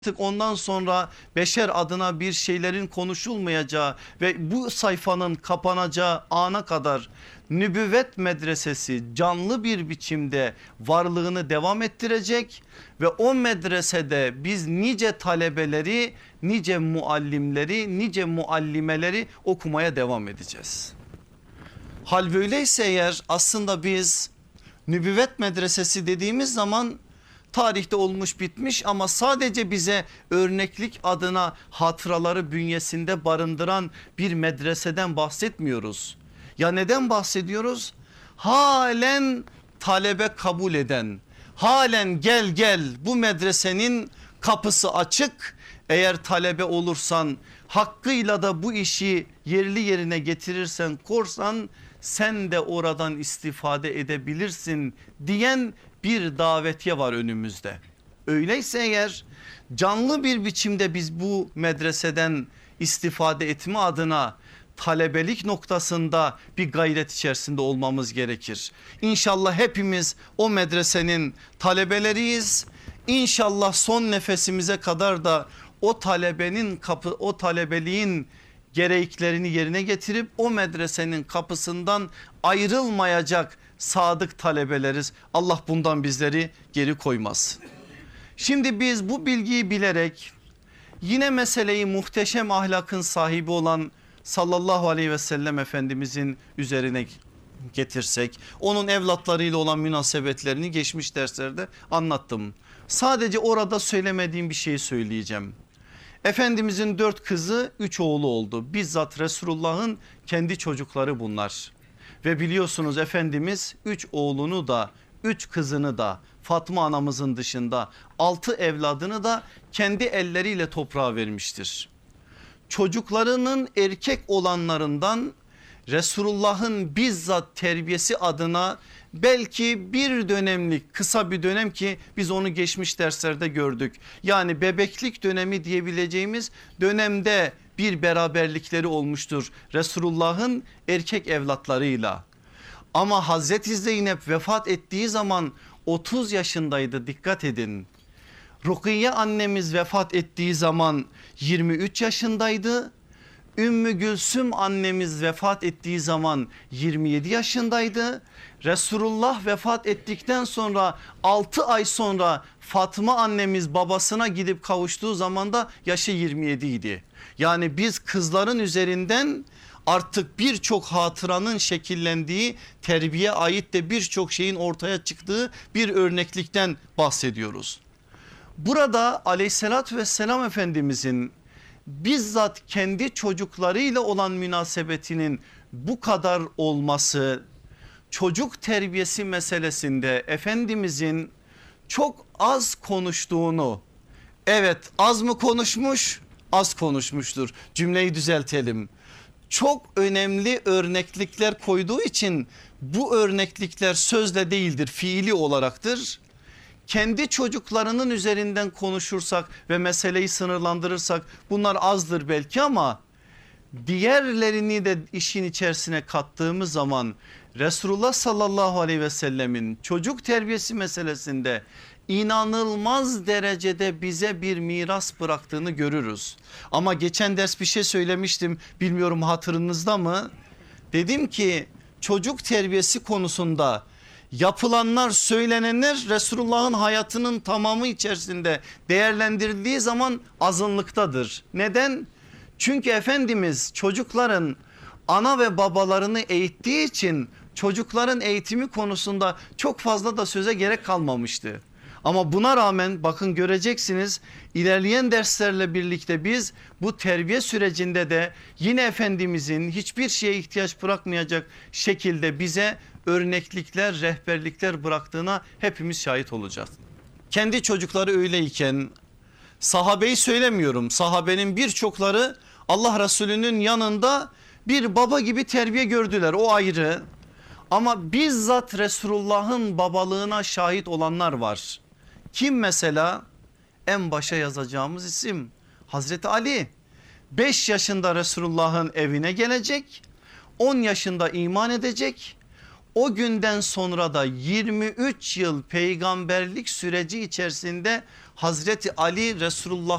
Artık ondan sonra beşer adına bir şeylerin konuşulmayacağı ve bu sayfanın kapanacağı ana kadar nübüvvet medresesi canlı bir biçimde varlığını devam ettirecek ve o medresede biz nice talebeleri, nice muallimleri, nice muallimeleri okumaya devam edeceğiz. Hal böyleyse eğer aslında biz nübüvvet medresesi dediğimiz zaman tarihte olmuş bitmiş ama sadece bize örneklik adına hatıraları bünyesinde barındıran bir medreseden bahsetmiyoruz. Ya neden bahsediyoruz? Halen talebe kabul eden, halen gel gel bu medresenin kapısı açık. Eğer talebe olursan, hakkıyla da bu işi yerli yerine getirirsen, korsan, sen de oradan istifade edebilirsin diyen bir davetiye var önümüzde. Öyleyse eğer canlı bir biçimde biz bu medreseden istifade etme adına talebelik noktasında bir gayret içerisinde olmamız gerekir. İnşallah hepimiz o medresenin talebeleriyiz. İnşallah son nefesimize kadar da o talebeliğin gereklerini yerine getirip o medresenin kapısından ayrılmayacak sadık talebeleriz. Allah bundan bizleri geri koymasın. Şimdi biz bu bilgiyi bilerek yine meseleyi muhteşem ahlakın sahibi olan sallallahu aleyhi ve sellem Efendimizin üzerine getirsek, onun evlatlarıyla olan münasebetlerini geçmiş derslerde anlattım. Sadece orada söylemediğim bir şeyi söyleyeceğim. Efendimizin 4 kızı 3 oğlu oldu. Bizzat Resulullah'ın kendi çocukları bunlar. Ve biliyorsunuz Efendimiz 3 oğlunu da 3 kızını da Fatma anamızın dışında 6 evladını da kendi elleriyle toprağa vermiştir. Çocuklarının erkek olanlarından Resulullah'ın bizzat terbiyesi adına belki bir dönemlik kısa bir dönem ki biz onu geçmiş derslerde gördük. Yani bebeklik dönemi diyebileceğimiz dönemde bir beraberlikleri olmuştur Resulullah'ın erkek evlatlarıyla. Ama Hazreti Zeynep vefat ettiği zaman 30 yaşındaydı, dikkat edin. Rukiye annemiz vefat ettiği zaman 23 yaşındaydı. Ümmü Gülsüm annemiz vefat ettiği zaman 27 yaşındaydı. Resulullah vefat ettikten sonra 6 ay sonra Fatma annemiz babasına gidip kavuştuğu zaman da yaşı 27 idi. Yani biz kızların üzerinden artık birçok hatıranın şekillendiği, terbiye ait de birçok şeyin ortaya çıktığı bir örneklikten bahsediyoruz. Burada aleyhissalatü vesselam Efendimizin bizzat kendi çocuklarıyla olan münasebetinin bu kadar olması, çocuk terbiyesi meselesinde Efendimizin çok az konuştuğunu, evet az mı konuşmuş? Az konuşmuştur, cümleyi düzeltelim. Çok önemli örneklikler koyduğu için bu örneklikler sözle değildir, fiili olaraktır. Kendi çocuklarının üzerinden konuşursak ve meseleyi sınırlandırırsak bunlar azdır belki ama diğerlerini de işin içerisine kattığımız zaman Resulullah sallallahu aleyhi ve sellemin çocuk terbiyesi meselesinde inanılmaz derecede bize bir miras bıraktığını görürüz. Ama geçen ders bir şey söylemiştim, bilmiyorum hatırınızda mı? Dedim ki çocuk terbiyesi konusunda yapılanlar, söylenenler Resulullah'ın hayatının tamamı içerisinde değerlendirildiği zaman azınlıktadır. Neden? Çünkü Efendimiz çocukların ana ve babalarını eğittiği için çocukların eğitimi konusunda çok fazla da söze gerek kalmamıştı. Ama buna rağmen bakın göreceksiniz ilerleyen derslerle birlikte biz bu terbiye sürecinde de yine Efendimizin hiçbir şeye ihtiyaç bırakmayacak şekilde bize örneklikler, rehberlikler bıraktığına hepimiz şahit olacağız. Kendi çocukları öyleyken sahabeyi söylemiyorum, sahabenin birçokları Allah Resulü'nün yanında bir baba gibi terbiye gördüler, o ayrı. Ama bizzat Resulullah'ın babalığına şahit olanlar var. Kim mesela? En başa yazacağımız isim Hazreti Ali. 5 yaşında Resulullah'ın evine gelecek, 10 yaşında iman edecek, O günden sonra da 23 yıl peygamberlik süreci içerisinde Hazreti Ali Resulullah